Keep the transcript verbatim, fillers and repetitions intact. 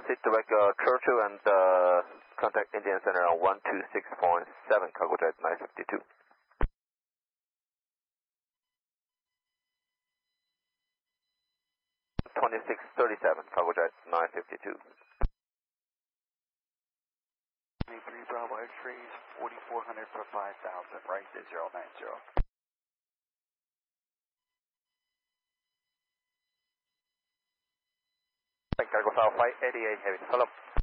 Sit direct uh, Churchill and uh, contact Indian Center on one two six point seven, cargo jet nine fifty-two. twenty-six thirty-seven, cargo jet nine fifty-two. three Bravo X-rays, forty-four hundred for five thousand, right to zero nine zero. Cargo file five eighty-eight, heavy, hello.